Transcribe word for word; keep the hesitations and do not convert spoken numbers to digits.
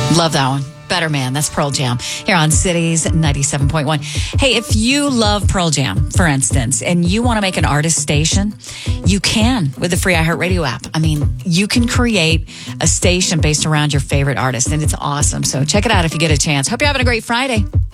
Love that one. Better Man. That's Pearl Jam here on Cities ninety-seven point one. Hey, if you love Pearl Jam, for instance, and you want to make an artist station, you can with the free iHeartRadio app. I mean, you can create a station based around your favorite artist, and it's awesome. So check it out if you get a chance. Hope you're having a great Friday.